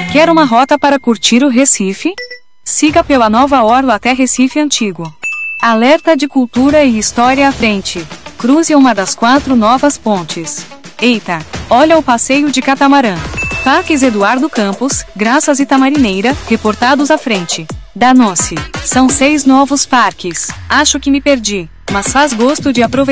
Quer uma rota para curtir o Recife? Siga pela Nova Orla até Recife Antigo. Alerta de cultura e história à frente. Cruze uma das 4 novas pontes. Eita, olha o passeio de catamarã. Parques Eduardo Campos, Graças e Tamarineira, reportados à frente. Danou-se. São 6 novos parques. Acho que me perdi, mas faz gosto de aproveitar.